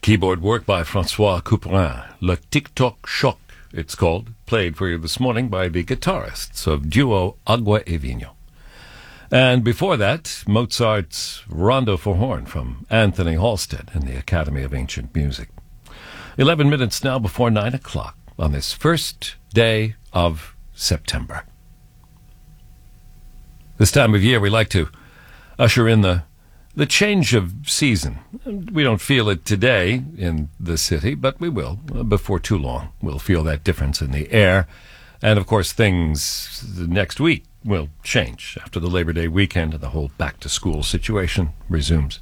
Keyboard work by Francois Couperin. Le Tic-Toc Choc, it's called, played for you this morning by the guitarists of duo Agua e Vino. And before that, Mozart's Rondo for Horn from Anthony Halstead in the Academy of Ancient Music. 11 minutes now before 9 o'clock on this first day of September. This time of year, we like to usher in the change of season. We don't feel it today in the city, but we will. Before too long, we'll feel that difference in the air. And, of course, things next week will change after the Labor Day weekend and the whole back-to-school situation resumes.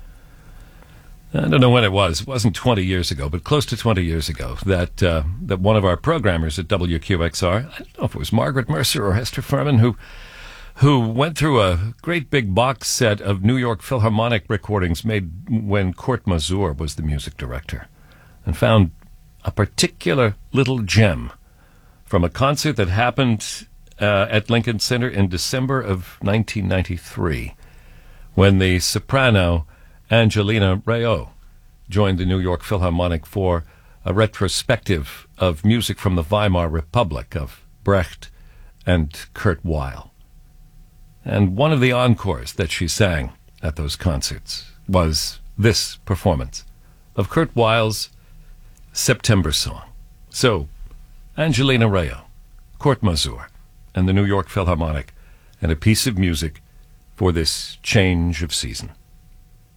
I don't know when it was. It wasn't 20 years ago, but close to 20 years ago, that one of our programmers at WQXR, I don't know if it was Margaret Mercer or Hester Furman, who went through a great big box set of New York Philharmonic recordings made when Kurt Masur was the music director, and found a particular little gem from a concert that happened at Lincoln Center in December of 1993, when the soprano Angelina Rao joined the New York Philharmonic for a retrospective of music from the Weimar Republic of Brecht and Kurt Weill. And one of the encores that she sang at those concerts was this performance of Kurt Weill's September Song. So, Angelina Rao, Kurt Masur, and the New York Philharmonic, and a piece of music for this change of season.